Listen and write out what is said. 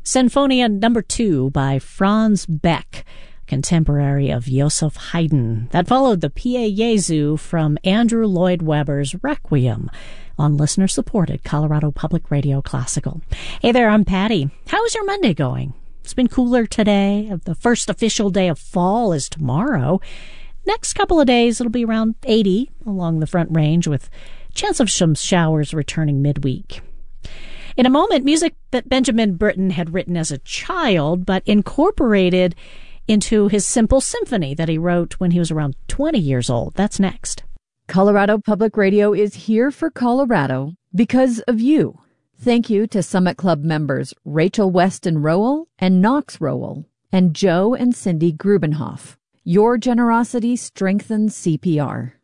Sinfonia No. 2 by Franz Beck, contemporary of Joseph Haydn. That followed the Pie Jesu from Andrew Lloyd Webber's Requiem on listener-supported Colorado Public Radio Classical. Hey there, I'm Patty. How is your Monday going? It's been cooler today. The first official day of fall is tomorrow. Next couple of days, it'll be around 80 along the Front Range, with chance of some showers returning midweek. In a moment, music that Benjamin Britten had written as a child, but incorporated into his simple symphony that he wrote when he was around 20 years old. That's next. Colorado Public Radio is here for Colorado because of you. Thank you to Summit Club members Rachel Weston Rowell and Knox Rowell and Joe and Cindy Grubenhoff. Your generosity strengthens CPR.